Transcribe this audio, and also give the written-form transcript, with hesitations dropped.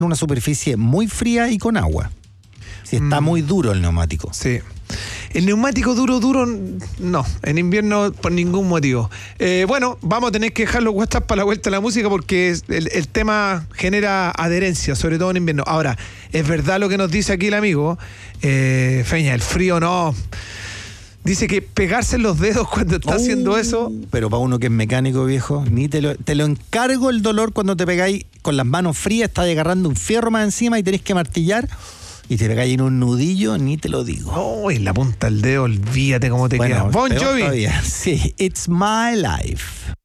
una superficie muy fría y con agua. Si está muy duro el neumático. Sí. El neumático duro, no. En invierno por ningún motivo. Bueno, vamos a tener que dejar los WhatsApp para la vuelta a la música porque el tema genera adherencia, sobre todo en invierno. Ahora, es verdad lo que nos dice aquí el amigo. Feña, el frío no. Dice que pegarse en los dedos cuando está haciendo eso. Pero para uno que es mecánico, viejo, ni te lo encargo el dolor cuando te pegáis con las manos frías, estás agarrando un fierro más encima y tenés que martillar. Y te pegáis en un nudillo, ni te lo digo. Oh, en la punta del dedo, olvídate cómo te queda. Bon Jovi. Sí, It's My Life.